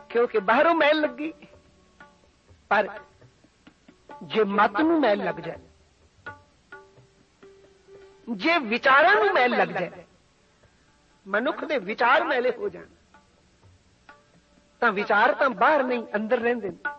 क्योंकि बाहरों मैल लगी। पर जे मत नूं मैल लग जाए, जे विचारां नूं मैल लग जाए, मनुख दे विचार मैले हो जाण, तां विचार तां बाहर नहीं अंदर रहिंदे ने।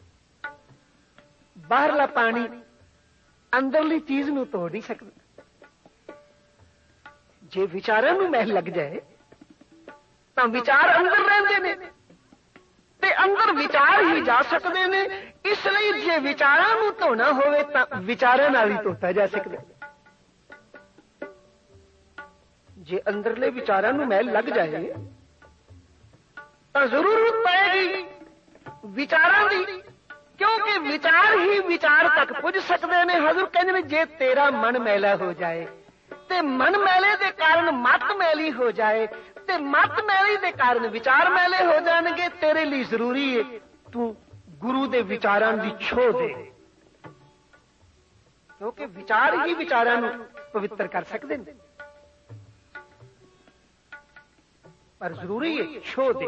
बाहरला पानी अंदरली चीज नूं तोड़ नहीं सकदा। जे विचारां नूं मैल लग जाए तां विचार अंदर रहिंदे ने ते अंदर विचार ही जा सकदे ने। इसलिए जे विचारां नूं धोना होवे तां विचारां नाल ही धोता जा सकदा। जे अंदरले विचारां नूं मैल लग जाए तां जरूरत पएगी विचारां दी, क्योंकि विचार ही विचार तक पुज सकदे ने। हजूर कहंदे ने जे तेरा मन मैला हो जाए ते मन मैले दे कारण मत मैली हो जाए ते मत मैली दे कारण विचार मैले हो जाणगे। तेरे लिए जरूरी है तू गुरु दे विचारां दी छोह दे, क्योंकि विचार ही विचारां नूं पवित्र कर सकदे ने। पर जरूरी है छोह दे।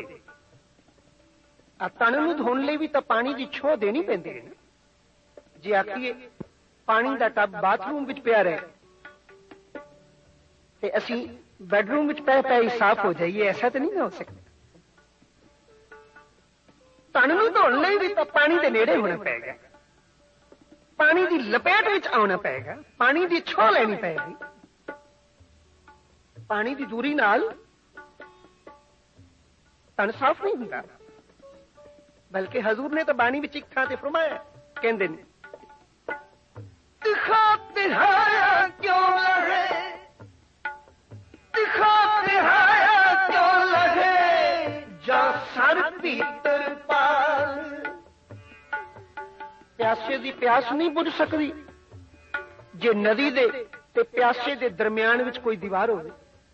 तन नूं धोण लई भी तां पानी दी छोह देनी पैंदी है। जे आखीए पानी दा टब बाथरूम विच पिया रहे ते असीं बेडरूम विच पै पै ही साफ हो जाइए, ऐसा तो नहीं हो सकता। तन नूं धोण लई भी तां पानी दे नेड़े होना पएगा, पानी दी लपेट विच आउणा पएगा, पानी दी छोह लैनी पएगी। पानी दी दूरी नाल तन साफ नहीं हुंदा। बल्कि हजूर ने तो बाणी विच एक थां ते फरमाया, कहंदे ने तिखा तिहाया क्यों लगे, तिखा तिहाया क्यों लगे, जा सर भीतर पाल। प्यासे दी प्यास नहीं बुझ सकदी जे नदी दे ते प्यासे दे दरमियान विच कोई दीवार होवे।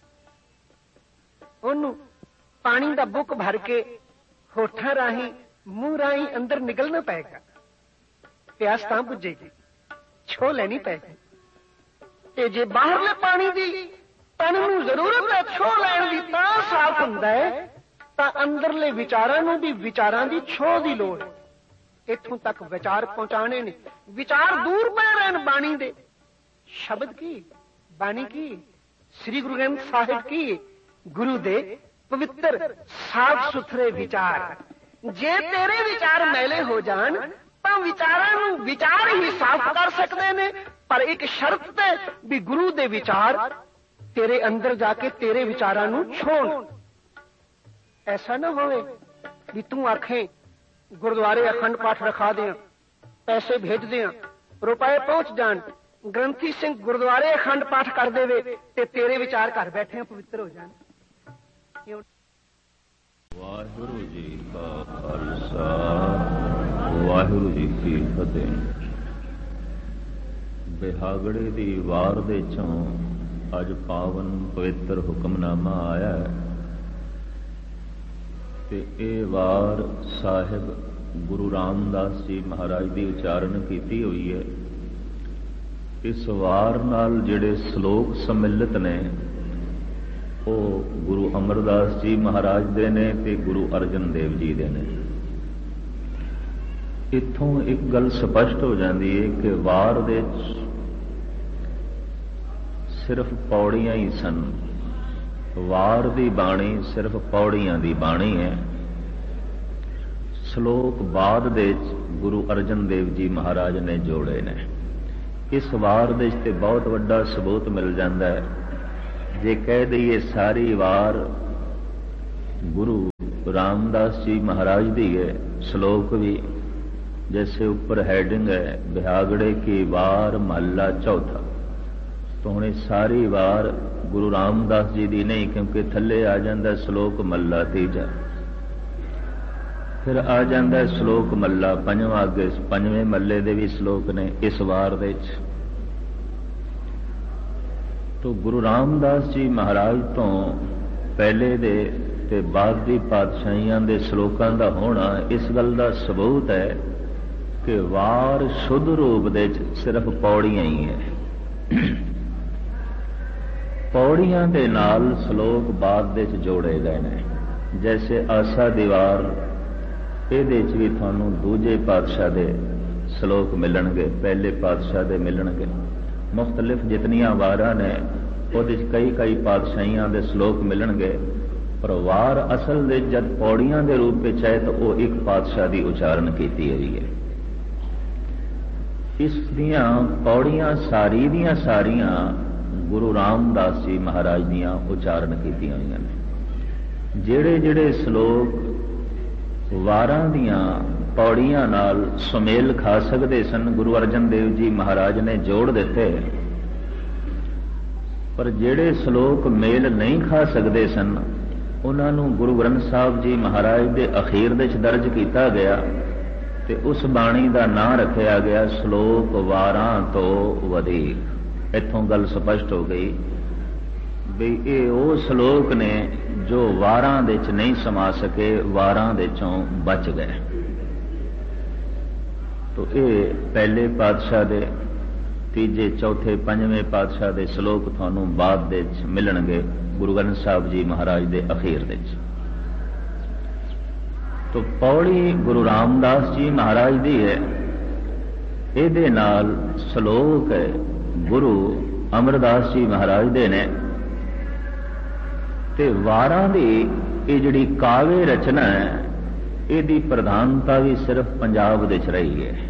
ओनू पानी दा बुक भर के होठां राही मूंह राही अंदर निकलना पएगा, प्यास तां बुझेगी, छोह लैनी पैगी। ते जे बाहरले पानी दी तन नूं जरूरत है छोह लैण दी तां साफ हुंदा है, तां अंदरले विचारां नूं भी विचारां दी छोह दी लोड़। इत्थों तक विचार पहुंचाने ने, विचार दूर पै रहन बाणी दे। शब्द की बाणी की श्री गुरु ग्रंथ साहिब की गुरु दे पवित्र साफ सुथरे विचार। जे तेरे विचार मैले हो जान तां विचारां नूं विचार ही साफ कर सकदे ने। पर एक शर्त ते भी गुरु दे विचार तेरे अंदर जाके तेरे विचारां नूं छोड़। ऐसा ना होवे भी तू आखें गुरुद्वारे अखंड पाठ रखा दें, पैसे भेज दें, रुपए पहुंच जान, ग्रंथी सिंह गुरुद्वारे अखंड पाठ कर देवे ते तेरे विचार घर बैठे पवित्र हो जान। वाहिगुरु जी का खालसा, वाहिगुरु जी की फतेह। बिहागड़े दी वार दे चों अज पावन पवित्र हुक्मनामा आया है ते ये वार साहिब गुरु रामदास जी महाराज की उचारण की हुई है। इस वार नाल जिहड़े श्लोक सम्मिलित ने वो गुरु अमरदास जी महाराज दे ने ते गुरु अर्जन देव जी दे ने। इत्थों एक गल स्पष्ट हो जाती है कि वार दे सिर्फ पौड़ियां ही सन। वार दी बाणी सिर्फ पौड़ियां दी बाणी है। श्लोक बाद दे गुरु अर्जन देव जी महाराज ने जोड़े ने। इस वार दे ते बहुत वड्डा सबूत मिल जाता है। जे कह दईए सारी वार गुरु रामदास जी महाराज दी है, श्लोक भी जैसे ऊपर हेडिंग है बिहागड़े की वार महला चौथा, तो हुणे सारी वार गुरु रामदास जी दी नहीं, क्योंकि थले आ जाता श्लोक महला तीजा, फिर आ जाता श्लोक महला पंजवां, अगे पंजवें महले दे भी श्लोक ने इस वार दे। तो गुरु रामदास जी महाराज तो पहले दे ते बाद दी पातशाहियां दे श्लोकां दा होना इस गल दा सबूत है कि वार शुद्ध रूप दे सिर्फ पौड़ियां ही है। पौड़ियां दे नाल श्लोक बाद दे जोड़े गए ने। जैसे आसा दीवार ਇਹਦੇ 'ਚ ਵੀ ਤੁਹਾਨੂੰ ਦੂਜੇ ਪਾਤਸ਼ਾਹ ਦੇ ਸ਼ਲੋਕ ਮਿਲਣਗੇ, ਪਹਿਲੇ ਪਾਤਸ਼ਾਹ ਦੇ ਮਿਲਣਗੇ। ਮੁਖਤਲਿਫ ਜਿਤਨੀਆਂ ਵਾਰਾਂ ਨੇ ਉਹਦੇ 'ਚ ਕਈ ਕਈ ਪਾਤਸ਼ਾਹੀਆਂ ਦੇ ਸ਼ਲੋਕ ਮਿਲਣਗੇ, ਪਰ ਵਾਰ ਅਸਲ ਦੇ ਜਦ ਪੌੜੀਆਂ ਦੇ ਰੂਪ ਵਿੱਚ ਹੈ ਤਾਂ ਉਹ ਇੱਕ ਪਾਤਸ਼ਾਹ ਦੀ ਉਚਾਰਨ ਕੀਤੀ ਹੋਈ ਹੈ। ਇਸ ਦੀਆਂ ਪੌੜੀਆਂ ਸਾਰੀ ਦੀਆਂ ਸਾਰੀਆਂ ਗੁਰੂ ਰਾਮਦਾਸ ਜੀ ਮਹਾਰਾਜ ਦੀਆਂ ਉਚਾਰਨ ਕੀਤੀਆਂ ਹੋਈਆਂ ਨੇ। ਜਿਹੜੇ ਜਿਹੜੇ ਸ਼ਲੋਕ ਵਾਰਾਂ ਦੀਆਂ ਪੌੜੀਆਂ ਨਾਲ ਸੁਮੇਲ ਖਾ ਸਕਦੇ ਸਨ, ਗੁਰੂ ਅਰਜਨ ਦੇਵ ਜੀ ਮਹਾਰਾਜ ਨੇ ਜੋੜ ਦਿੱਤੇ, ਪਰ ਜਿਹੜੇ ਸ਼ਲੋਕ ਮੇਲ ਨਹੀਂ ਖਾ ਸਕਦੇ ਸਨ ਉਹਨਾਂ ਨੂੰ ਗੁਰੂ ਗ੍ਰੰਥ ਸਾਹਿਬ ਜੀ ਮਹਾਰਾਜ ਦੇ ਅਖੀਰ ਦੇ 'ਚ ਦਰਜ ਕੀਤਾ ਗਿਆ ਤੇ ਉਸ ਬਾਣੀ ਦਾ ਨਾਂ ਰੱਖਿਆ ਗਿਆ ਸ਼ਲੋਕ ਵਾਰਾਂ ਤੋਂ ਵਧੇਕ। ਇੱਥੋਂ ਗੱਲ ਸਪਸ਼ਟ ਹੋ ਗਈ ਵੀ ਇਹ ਉਹ ਸ਼ਲੋਕ ਨੇ ਜੋ ਵਾਰਾਂ ਦੇ 'ਚ ਨਹੀਂ ਸਮਾ ਸਕੇ, ਵਾਰਾਂ ਦੇ 'ਚੋਂ ਬਚ ਗਏ। ਤੋ ਇਹ ਪਹਿਲੇ ਪਾਤਸ਼ਾਹ ਦੇ, ਤੀਜੇ, ਚੌਥੇ, ਪੰਜਵੇਂ ਪਾਤਸ਼ਾਹ ਦੇ ਸ਼ਲੋਕ ਤੁਹਾਨੂੰ ਬਾਅਦ ਦੇ 'ਚ ਮਿਲਣਗੇ ਗੁਰੂ ਗ੍ਰੰਥ ਸਾਹਿਬ ਜੀ ਮਹਾਰਾਜ ਦੇ ਅਖੀਰ ਦੇ 'ਚ। ਤੋ ਪੌੜੀ ਗੁਰੂ ਰਾਮਦਾਸ ਜੀ ਮਹਾਰਾਜ ਦੀ ਹੈ, ਇਹਦੇ ਨਾਲ ਸ਼ਲੋਕ ਹੈ ਗੁਰੂ ਅਮਰਦਾਸ ਜੀ ਮਹਾਰਾਜ ਦੇ ਨੇ। ਤੇ ਵਾਰਾਂ ਦੀ ਇਹ ਜਿਹੜੀ ਕਾਵਿ ਰਚਨਾ ਹੈ ਇਹਦੀ ਪ੍ਰਧਾਨਤਾ ਵੀ ਸਿਰਫ ਪੰਜਾਬ ਦੇ 'ਚ ਰਹੀ ਹੈ।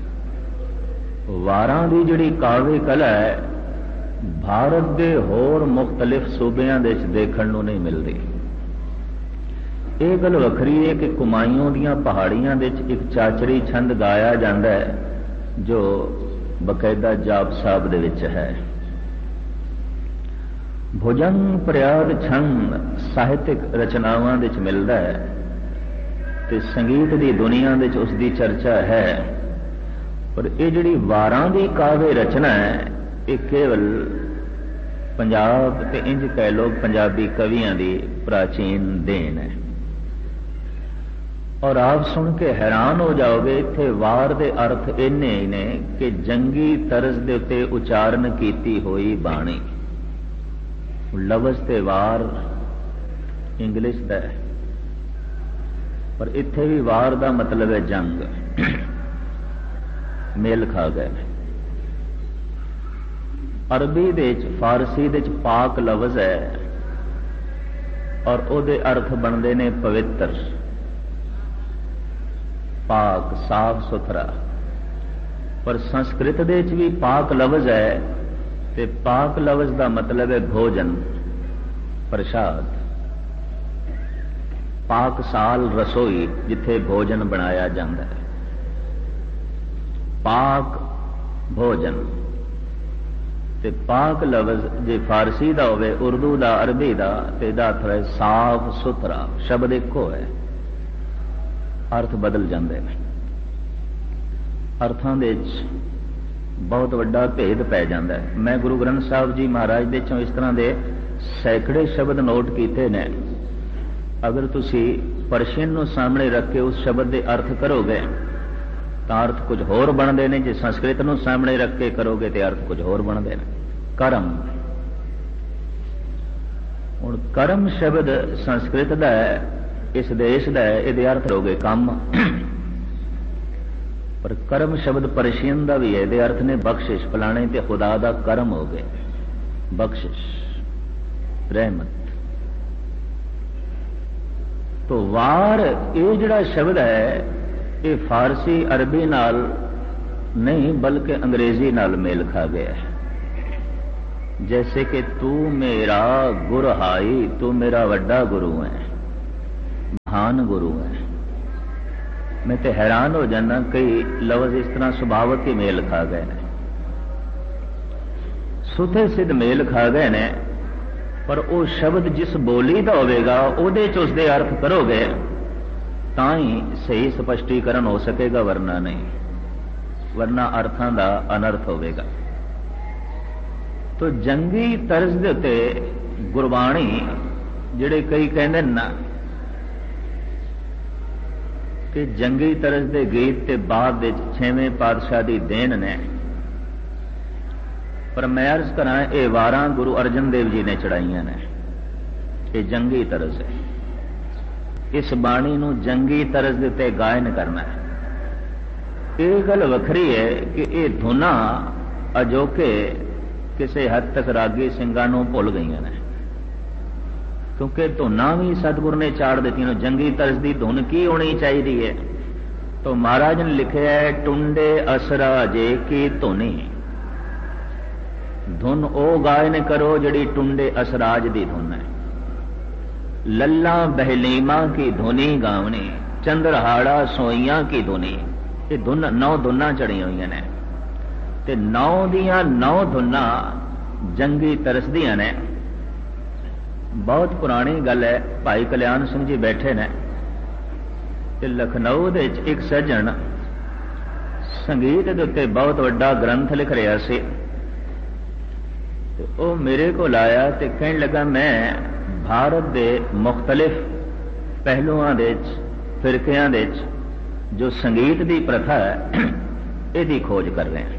ਵਾਰਾਂ ਦੀ ਜਿਹੜੀ ਕਾਵਿ ਕਲਾ ਹੈ ਭਾਰਤ ਦੇ ਹੋਰ ਮੁਖਤਲਿਫ ਸੂਬਿਆਂ ਦੇ 'ਚ ਦੇਖਣ ਨੂੰ ਨਹੀਂ ਮਿਲਦੀ। ਇਹ ਗੱਲ ਵੱਖਰੀ ਹੈ ਕਿ ਕੁਮਾਈਓਂ ਦੀਆਂ ਪਹਾੜੀਆਂ ਦੇ 'ਚ ਇੱਕ ਚਾਚੜੀ ਛੰਦ ਗਾਇਆ ਜਾਂਦਾ ਹੈ ਜੋ ਬਕਾਇਦਾ ਜਾਪ ਸਾਹਿਬ ਦੇ ਵਿੱਚ ਹੈ। ਭੁਜੰਗ ਪ੍ਰਿਆਗ ਛੰਦ ਸਾਹਿਤਿਕ ਰਚਨਾਵਾਂ ਦੇ 'ਚ ਮਿਲਦਾ ਹੈ ਤੇ ਸੰਗੀਤ ਦੀ ਦੁਨੀਆ ਦੇ 'ਚ ਉਸ ਦੀ ਚਰਚਾ ਹੈ, ਪਰ ਇਹ ਜਿਹੜੀ ਵਾਰਾਂ ਦੀ ਕਾਵਿ ਰਚਨਾ ਹੈ ਇਹ ਕੇਵਲ ਪੰਜਾਬ ਤੇ ਇੰਜ ਕਹਿ ਲੋ ਪੰਜਾਬੀ ਕਵੀਆਂ ਦੀ ਪ੍ਰਾਚੀਨ ਦੇਣ ਹੈ। ਔਰ ਆਪ ਸੁਣ ਕੇ ਹੈਰਾਨ ਹੋ ਜਾਓਗੇ, ਇੱਥੇ ਵਾਰ ਦੇ ਅਰਥ ਇੰਨੇ ਹੀ ਨੇ ਕਿ ਜੰਗੀ ਤਰਜ਼ ਦੇ ਉੱਤੇ ਉਚਾਰਨ ਕੀਤੀ ਹੋਈ ਬਾਣੀ। ਲਫ਼ਜ਼ ਤੇ ਵਾਰ ਇੰਗਲਿਸ਼ ਦਾ ਹੈ, ਪਰ ਇੱਥੇ ਵੀ ਵਾਰ ਦਾ ਮਤਲਬ ਹੈ ਜੰਗ। ਮੇਲ ਖਾ ਗਏ। ਅਰਬੀ ਦੇ ਵਿੱਚ, ਫਾਰਸੀ ਦੇ ਵਿੱਚ ਪਾਕ ਲਫ਼ਜ਼ ਹੈ ਔਰ ਉਹਦੇ ਅਰਥ ਬਣਦੇ ਨੇ ਪਵਿੱਤਰ, ਪਾਕ, ਸਾਫ ਸੁਥਰਾ। ਪਰ ਸੰਸਕ੍ਰਿਤ ਦੇ ਵਿੱਚ ਵੀ ਪਾਕ ਲਫ਼ਜ਼ ਹੈ ਤੇ ਪਾਕ ਲਫ਼ਜ਼ ਦਾ ਮਤਲਬ ਹੈ ਭੋਜਨ, ਪ੍ਰਸ਼ਾਦ। ਪਾਕਸਾਲ ਰਸੋਈ ਜਿੱਥੇ ਭੋਜਨ ਬਣਾਇਆ ਜਾਂਦਾ ਹੈ, ਪਾਕ ਭੋਜਨ। ਤੇ ਪਾਕ ਲਫ਼ਜ਼ ਜੇ ਫਾਰਸੀ ਦਾ ਹੋਵੇ, ਉਰਦੂ ਦਾ, ਅਰਬੀ ਦਾ, ਤੇ ਇਹਦਾ ਅਰਥ ਹੈ ਸਾਫ ਸੁਥਰਾ। ਸ਼ਬਦ ਇੱਕੋ ਹੈ, ਅਰਥ ਬਦਲ ਜਾਂਦੇ ਨੇ। ਅਰਥਾਂ ਦੇ ਵਿੱਚ ਬਹੁਤ ਵੱਡਾ ਭੇਦ ਪੈ ਜਾਂਦਾ ਹੈ। ਮੈਂ ਗੁਰੂ ਗ੍ਰੰਥ ਸਾਹਿਬ ਜੀ ਮਹਾਰਾਜ ਦੇ ਚੋਂ ਇਸ ਤਰ੍ਹਾਂ ਦੇ ਸੈਂਕੜੇ ਸ਼ਬਦ ਨੋਟ ਕੀਤੇ ਨੇ। ਅਗਰ ਤੁਸੀਂ ਪਰਸ਼ੀਅਨ ਨੂੰ ਸਾਹਮਣੇ ਰੱਖ ਕੇ ਉਸ ਸ਼ਬਦ ਦੇ ਅਰਥ ਕਰੋਗੇ ਤਾਂ ਅਰਥ ਕੁਝ ਹੋਰ ਬਣਦੇ ਨੇ, ਜੇ ਸੰਸਕ੍ਰਿਤ ਨੂੰ ਸਾਹਮਣੇ ਰੱਖ ਕੇ ਕਰੋਗੇ ਤੇ ਅਰਥ ਕੁਝ ਹੋਰ ਬਣਦੇ ਨੇ। ਕਰਮ, ਹੁਣ ਕਰਮ ਸ਼ਬਦ ਸੰਸਕ੍ਰਿਤ ਦਾ ਹੈ, ਇਸ ਦੇਸ਼ ਦਾ ਹੈ, ਇਹਦੇ ਅਰਥ ਹੋ ਗਏ ਕੰਮ। ਪਰ ਕਰਮ ਸ਼ਬਦ ਪਰਸ਼ੀਅਨ ਦਾ ਵੀ ਹੈ, ਇਹਦੇ ਅਰਥ ਨੇ ਬਖਸ਼ਿਸ਼, ਫਲਾਣੇ ਤੇ ਖੁਦਾ ਦਾ ਕਰਮ ਹੋ ਗਏ, ਬਖਸ਼ਿਸ਼, ਰਹਿਮਤ। ਤੋ ਵਾਰ ਇਹ ਜਿਹੜਾ ਸ਼ਬਦ ਹੈ ਇਹ ਫਾਰਸੀ ਅਰਬੀ ਨਾਲ ਨਹੀਂ ਬਲਕਿ ਅੰਗਰੇਜ਼ੀ ਨਾਲ ਮੇਲ ਖਾ ਗਿਆ ਹੈ। ਜੈਸੇ ਕਿ ਤੂੰ ਮੇਰਾ ਗੁਰ ਹਾਈ, ਤੂੰ ਮੇਰਾ ਵੱਡਾ ਗੁਰੂ ਹੈ, ਮਹਾਨ ਗੁਰੂ ਹੈ। ਮੈਂ ਤੇ ਹੈਰਾਨ ਹੋ ਜਾਣਾ, ਕਈ ਲਫ਼ਜ਼ ਇਸ ਤਰ੍ਹਾਂ ਸੁਭਾਵਕ ਹੀ ਮੇਲ ਖਾ ਗਏ ਨੇ, ਸੁਥੇ ਸਿੱਧ ਮੇਲ ਖਾ ਗਏ ਨੇ। ਪਰ ਉਹ ਸ਼ਬਦ ਜਿਸ ਬੋਲੀ ਦਾ ਹੋਵੇਗਾ ਉਹਦੇ ਚ ਉਸਦੇ ਅਰਥ ਕਰੋਗੇ ਤਾਂ ਹੀ ਸਹੀ ਸਪਸ਼ਟੀਕਰਨ ਹੋ ਸਕੇਗਾ, ਵਰਨਾ ਨਹੀਂ, ਵਰਨਾ ਅਰਥਾਂ ਦਾ ਅਨਰਥ ਹੋਵੇਗਾ। ਤੋ ਜੰਗੀ ਤਰਜ਼ ਦੇ ਉੱਤੇ ਗੁਰਬਾਣੀ, ਜਿਹੜੇ ਕਈ ਕਹਿੰਦੇ ਨਾ ਕਿ ਜੰਗੀ ਤਰਜ਼ ਦੇ ਗੀਤ ਤੇ ਬਾਅਦ ਵਿੱਚ 6ਵੇਂ ਪਾਤਸ਼ਾਹ ਦੀ ਦੇਣ ਨੇ, ਪਰ ਮੈਂ ਅਰਜ਼ ਕਰਾਂ ਇਹ ਵਾਰਾਂ ਗੁਰੂ ਅਰਜਨ ਦੇਵ ਜੀ ਨੇ ਚੜਾਈਆਂ ਨੇ। ਇਹ ਜੰਗੀ ਤਰਜ਼ ਹੈ। इस बाणी नूं जंगी तरज दे उत्ते गायन करना है। ये गल वखरी है कि ये धुना अजोके किसी हद तक रागी ਸਿੰਘਾਂ ਨੂੰ भुल गई ने, क्योंकि धुना भी सतगुरु ने चाड़ दी। जंगी तरज की धुन की होनी चाहिए है, तो महाराज ने लिखा है टुंडे असरा जे की धुनी। धुन ओ गायन करो जिहड़ी टुंडे असराज की धुन है। लल्ला बहलीमा की धुनी गावनी, चंद्रहाड़ा सोईया की धुनी। ये धुन 9 धुना चढ़ी हुई ने, ते 9 दियां 9 धुना जंगी तरसदियां ने। बहुत पुरानी गल है, भाई कल्याण सिंह जी बैठे ने ते लखनऊ दे एक सज्जन संगीत दे उत्ते बहुत वड्डा ग्रंथ लिख रहा सी। वो मेरे को आया ते कहने लगा मैं भारत दे मुख्तलिफ पहलुआं दे फिरकियां दे जो संगीत की प्रथा है इसकी खोज कर रहे हैं।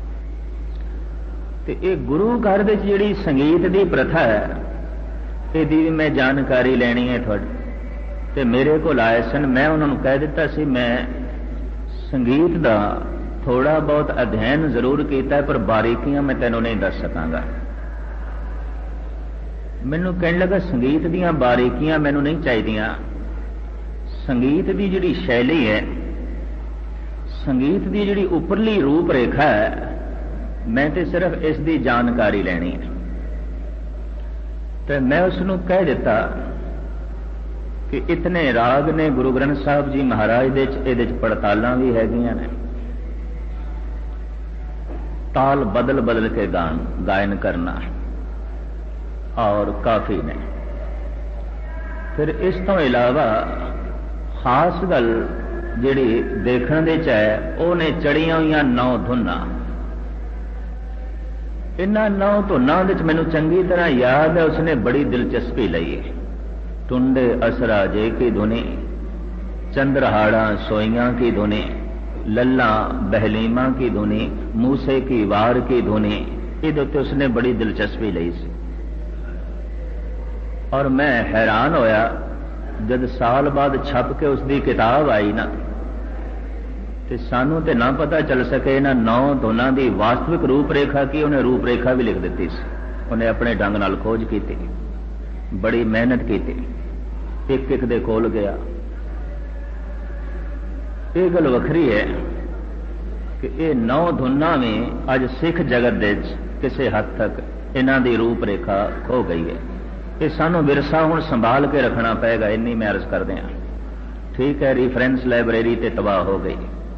ते ये गुरु घर दे जिहड़ी संगीत की प्रथा है इसकी भी मैं जानकारी लेनी है थोड़ी। ते मेरे को आए सन, मैं उन्होंने कह दिता सी मैं संगीत का थोड़ा बहुत अध्ययन जरूर किया पर बारीकियां मैं तेनों नहीं दस सकांगा। मैनू कहने लगा संगीत दीयां बारीकियां मैनू नहीं चाहिए। संगीत की जिहड़ी शैली है, संगीत की जिहड़ी उपरली रूप रेखा है, मैं तो सिर्फ इसकी जानकारी लेनी है। तो मैं उसनू कह दिता कि इतने राग ने गुरु ग्रंथ साहब जी महाराज दे इहदे च पड़तालां भी हैगियां ने, ताल बदल बदल के गायन करना और काफी ने। फिर इस तो इलावा खास गल जिहड़ी देखण दे च है उहने चढ़ियां हुई 9 धुना। इन्हां 9 धुनां दे च मैनूं चंगी तरह याद है, उसने बड़ी दिलचस्पी लई है। टुंडे असरा जे की धुनी, चंद्रहाड़ा सोईयां की धुनी, लल्ला बहलीमा की धुनी, मूसे की वार की धुनी। इहदे उत्ते उसने बड़ी दिलचस्पी लई सी और मैं हैरान होया जब साल बाद छप के उसकी किताब आई ना, तो सानू तो ना पता चल सके इन्हां 9 धुनां की वास्तविक रूपरेखा की। उन्हें रूपरेखा भी लिख दी सी, उन्हें अपने ढंग नाल खोज की, बड़ी मेहनत की, एक एक दे कोल गया। ये गल वखरी है कि ये 9 धुनां में अज सिख जगत दे किसी हद तक इन्हां दी रूपरेखा खो गई है। ये सानू विरसा हुण संभाल के रखना पेगा, इन्नी मैं अर्ज कर दिया। ठीक है, रिफरेंस लाइब्रेरी ते तबाह हो गई,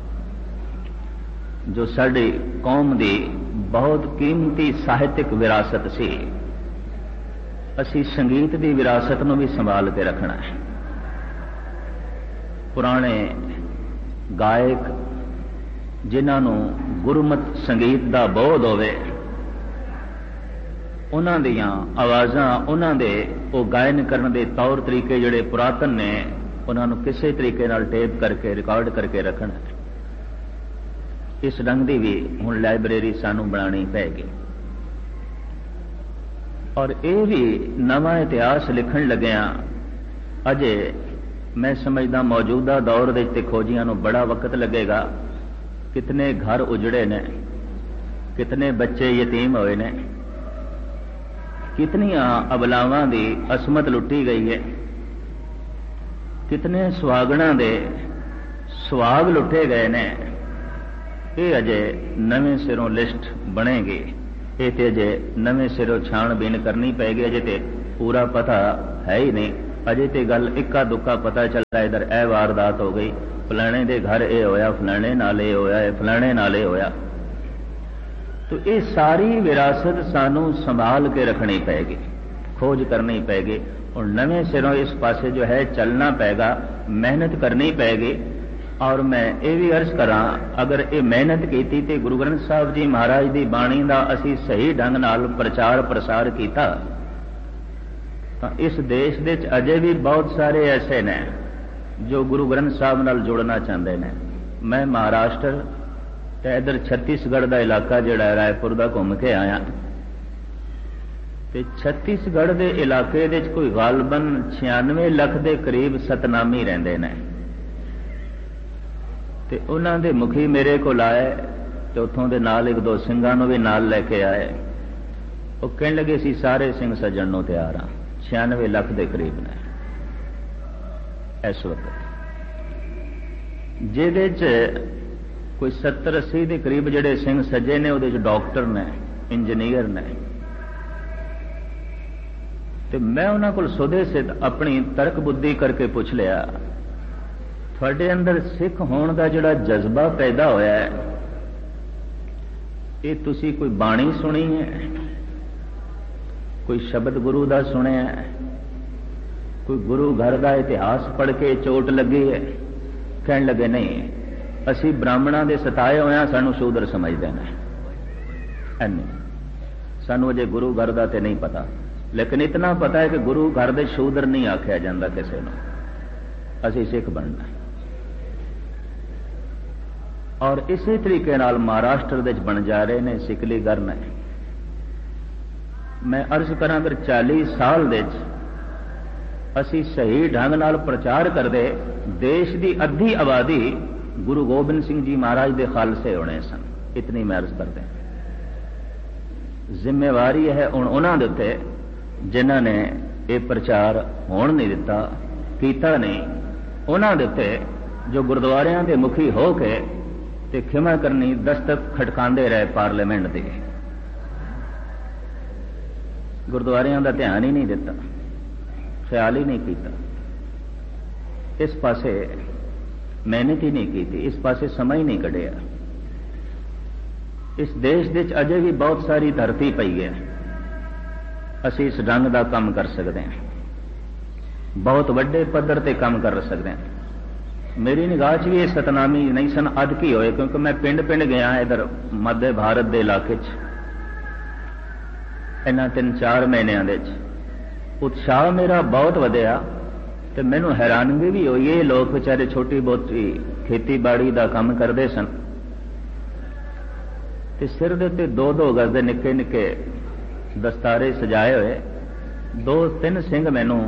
जो साडी कौम दी बहुत कीमती साहित्यिक विरासत सी। असी संगीत की विरासत नूं भी संभाल के रखना है। पुराने गायक जिन्हां नूं गुरमत संगीत का बोध होवे, उन्हां दियां आवाज़ां, उन्हां दे वो गायन करने के तौर तरीके जिहड़े पुरातन ने, उन्हां नूं किसी तरीके नाल टेप करके रिकॉर्ड करके रखना। इस ढंग की भी हुण लाइब्रेरी सानू बनानी पैगी। और ये भी नवा इतिहास लिखण लग्या अजे मैं समझदा मौजूदा दौर दे खोजियां नूं बड़ा वक्त लगेगा। कितने घर उजड़े ने, कितने बच्चे यतीम होए ने, कितनियां अबलावां दी असमत लुटी गई है, कितने सुहागणा दे सुहाग लुटे गए ने। ये अजे नवें सिरों लिस्ट बनेगी, ये तो अजे नवें सिरों छाणबीन करनी पैगी। अजे तो पूरा पता है ही नहीं, अजे तो गल इक्का दुक्का पता चला, इधर ए वारदात हो गई, फलाने दे घर ये होया, फलाने नाल ये होया, फलाने नाल ये होया। तो ये सारी विरासत सानू संभाल के रखनी पैगी, खोज करनी पैगी और नवें सिरों इस पासे जो है चलना पैगा, मेहनत करनी पैगी। और मैं ये भी अर्ज करा, अगर ये मेहनत की तो गुरु ग्रंथ साहब जी महाराज की बाणी का असी सही ढंग नाल प्रचार प्रसार किया तो इस देश दे अजे भी बहुत सारे ऐसे ने जो गुरु ग्रंथ साहब नाल जुड़ना चाहते हैं। मैं महाराष्ट्र ते इधर छत्तीसगढ़ का इलाका जिहड़ा रायपुर का घूम के आया, ਤੇ ਛੱਤੀਸਗੜ੍ਹ ਦੇ ਇਲਾਕੇ ਦੇ ਕੋਈ ਗਾਲਬਨ 96 ਲੱਖ ਦੇ ਕਰੀਬ ਸਤਨਾਮੀ ਰਹਿੰਦੇ ਨੇ। ਤੇ ਉਹਨਾਂ ਦੇ ਮੁਖੀ ਮੇਰੇ ਕੋਲ ਆਏ ਤੇ ਉੱਥੋਂ ਦੇ ਨਾਲ ਇੱਕ ਦੋ ਸਿੰਘਾਂ ਨੂੰ ਵੀ ਨਾਲ ਲੈ ਕੇ ਆਏ। ਉਹ ਕਹਿਣ ਲੱਗੇ ਸੀ ਸਾਰੇ ਸਿੰਘ ਸੱਜਣ ਨੂੰ ਤਿਆਰ ਹਾਂ। 96 ਲੱਖ ਦੇ ਕਰੀਬ ਨੇ ਇਸ ਵਕਤ, ਜਿਹਦੇ ਚ ਕੋਈ 70-80 ਦੇ ਕਰੀਬ ਜਿਹੜੇ ਸਿੰਘ ਸੱਜੇ ਨੇ ਉਹਦੇ ਚ ਡਾਕਟਰ ਨੇ, ਇੰਜੀਨੀਅਰ ਨੇ। ਤੇ ਮੈਂ ਉਹਨਾਂ ਕੋਲ ਸੁਦੇ ਸਿੱਧ ਆਪਣੀ ਤਰਕ ਬੁੱਧੀ ਕਰਕੇ ਪੁੱਛ ਲਿਆ, ਤੁਹਾਡੇ ਅੰਦਰ ਸਿੱਖ ਹੋਣ ਦਾ ਜਿਹੜਾ ਜਜ਼ਬਾ ਪੈਦਾ ਹੋਇਆ ਹੈ, ਇਹ ਤੁਸੀਂ ਕੋਈ ਬਾਣੀ ਸੁਣੀ ਹੈ, ਕੋਈ ਸ਼ਬਦ ਗੁਰੂ ਦਾ ਸੁਣਿਆ ਹੈ, ਕੋਈ ਗੁਰੂ ਘਰ ਦਾ ਇਤਿਹਾਸ ਪੜ੍ਹ ਕੇ ਚੋਟ ਲੱਗੀ ਹੈ? ਕਹਿਣ ਲੱਗੇ ਨਹੀਂ, ਅਸੀਂ ਬ੍ਰਾਹਮਣਾਂ ਦੇ ਸਤਾਏ ਹੋਇਆ, ਸਾਨੂੰ ਸ਼ੂਦਰ ਸਮਝਦੇ ਨੇ, ਐਨੇ ਸਾਨੂੰ ਅਜੇ ਗੁਰੂ ਘਰ ਦਾ ਤੇ ਨਹੀਂ ਪਤਾ, ਲੇਕਿਨ ਇਤਨਾ ਪਤਾ ਹੈ ਕਿ ਗੁਰੂ ਘਰ ਦੇ ਸ਼ੂਦਰ ਨਹੀਂ ਆਖਿਆ ਜਾਂਦਾ ਕਿਸੇ ਨੂੰ, ਅਸੀਂ ਸਿੱਖ ਬਣਨਾ। ਔਰ ਇਸੇ ਤਰੀਕੇ ਨਾਲ ਮਹਾਰਾਸ਼ਟਰ ਦੇ ਬਣ ਜਾ ਰਹੇ ਨੇ ਸਿਕਲੀ ਗਰ ਨੇ। ਮੈਂ ਅਰਜ਼ ਕਰਾਂ ਕਿ 40 ਸਾਲ ਦੇ ਅਸੀਂ ਸਹੀ ਢੰਗ ਨਾਲ ਪ੍ਰਚਾਰ ਕਰਦੇ, ਦੇਸ਼ ਦੀ ਅੱਧੀ ਆਬਾਦੀ ਗੁਰੂ ਗੋਬਿੰਦ ਸਿੰਘ ਜੀ ਮਹਾਰਾਜ ਦੇ ਖਾਲਸੇ ਹੋਣੇ ਸਨ। ਇਤਨੀ ਮੈਂ ਅਰਜ਼ ਕਰਦੇ, ਜ਼ਿੰਮੇਵਾਰੀ ਹੈ ਹੁਣ ਉਹਨਾਂ ਦੇ ਉੱਤੇ ਜਿਨ੍ਹਾਂ ਨੇ ਇਹ ਪ੍ਰਚਾਰ ਹੋਣ ਨਹੀਂ ਦਿੱਤਾ, ਕੀਤਾ ਨਹੀਂ, ਉਹਨਾਂ ਦੇ ਉੱਤੇ ਜੋ ਗੁਰਦੁਆਰਿਆਂ ਦੇ ਮੁਖੀ ਹੋ ਕੇ ਤੇ ਖਿਮਾ ਕਰਨੀ ਦਸਤਕ ਖਟਕਾਉਂਦੇ ਰਹੇ ਪਾਰਲੀਮੈਂਟ ਦੇ, ਗੁਰਦੁਆਰਿਆਂ ਦਾ ਧਿਆਨ ਹੀ ਨਹੀਂ ਦਿੱਤਾ, ਖਿਆਲ ਹੀ ਨਹੀਂ ਕੀਤਾ, ਇਸ ਪਾਸੇ ਮਿਹਨਤ ਹੀ ਨਹੀਂ ਕੀਤੀ, ਇਸ ਪਾਸੇ ਸਮਾਂ ਹੀ ਨਹੀਂ ਕੱਢਿਆ। ਇਸ ਦੇਸ਼ ਦੇ ਵਿੱਚ ਅਜੇ ਵੀ ਬਹੁਤ ਸਾਰੀ ਧਰਤੀ ਪਈ ਹੈ, ਅਸੀਂ ਇਸ ਢੰਗ ਦਾ ਕੰਮ ਕਰ ਸਕਦੇ ਹਾਂ, ਬਹੁਤ ਵੱਡੇ ਪੱਧਰ ਤੇ ਕੰਮ ਕਰ ਸਕਦੇ ਹਾਂ। ਮੇਰੀ ਨਿਗਾਹ 'ਚ ਵੀ ਇਹ ਸਤਨਾਮੀ ਨਹੀਂ ਸਨ, ਅੱਜ ਕੀ ਹੋਏ, ਕਿਉਂਕਿ ਮੈਂ ਪਿੰਡ ਪਿੰਡ ਗਿਆ ਇਧਰ ਮੱਧ ਭਾਰਤ ਦੇ ਇਲਾਕੇ 'ਚ ਇਹਨਾਂ 3-4 ਮਹੀਨਿਆਂ ਦੇ 'ਚ, ਉਤਸ਼ਾਹ ਮੇਰਾ ਬਹੁਤ ਵਧਿਆ ਤੇ ਮੈਨੂੰ ਹੈਰਾਨਗੀ ਵੀ ਹੋਈ। ਇਹ ਲੋਕ ਵਿਚਾਰੇ ਛੋਟੀ ਬਹੁਤੀ ਖੇਤੀਬਾੜੀ ਦਾ ਕੰਮ ਕਰਦੇ ਸਨ ਤੇ ਸਿਰ ਦੇ ਉੱਤੇ 2-2 ਗਜ਼ ਦੇ ਨਿੱਕੇ ਨਿੱਕੇ ਦਸਤਾਰੇ ਸਜਾਏ ਹੋਏ 2-3 ਸਿੰਘ ਮੈਨੂੰ